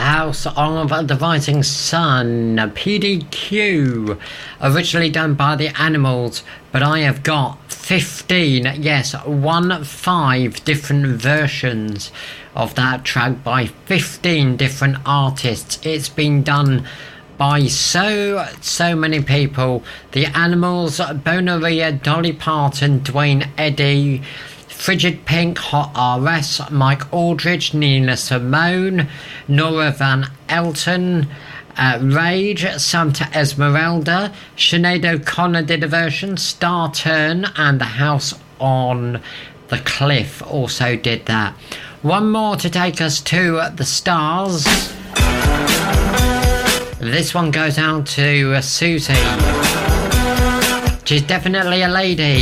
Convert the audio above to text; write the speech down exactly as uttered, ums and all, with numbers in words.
House of the Rising Sun, P D Q, originally done by the Animals, but I have got fifteen, yes, one five different versions of that track by fifteen different artists. It's been done by so, so many people. The Animals, Bonaria, Dolly Parton, Dwayne Eddy, Frigid Pink, Hot R S, Mike Aldridge, Nina Simone, Nora Van Elton, uh, Rage, Santa Esmeralda, Sinead O'Connor did a version, Star Turn, and The House on the Cliff also did that. One more to take us to the stars. This one goes out to uh, Susie. She's definitely a lady.